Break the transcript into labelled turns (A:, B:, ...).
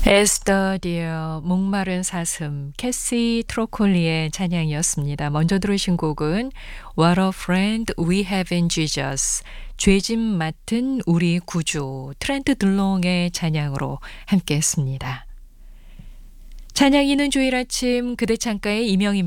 A: 에스더 디어 목마른 사슴 캐시 트로콜리의 찬양이었습니다. 먼저 들으신 곡은 What a Friend We Have in Jesus, 죄짐 맡은 우리 구주 트렌트 들롱의 찬양으로 함께했습니다. 찬양 이는 주일 아침 그대 창가의 이명입니다.